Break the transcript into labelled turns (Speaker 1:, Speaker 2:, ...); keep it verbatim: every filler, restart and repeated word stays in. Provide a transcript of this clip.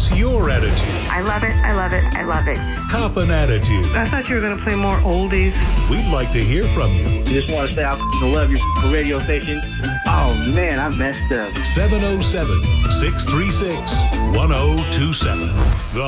Speaker 1: What's your attitude?
Speaker 2: I love it, I love it, I love it.
Speaker 1: Cop an attitude.
Speaker 3: I thought you were going to play more oldies.
Speaker 1: We'd like to hear from you.
Speaker 4: Just want to say I f***ing love your radio station. Oh, man, I messed up.
Speaker 1: seven oh seven, six three six, one oh two seven. The